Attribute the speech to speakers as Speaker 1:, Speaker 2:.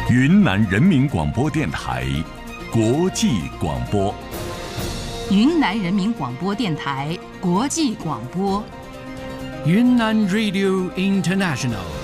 Speaker 1: 云南人民广播电台国际广播。
Speaker 2: 云南人民广播电台国际广播。
Speaker 3: 云南 Radio International。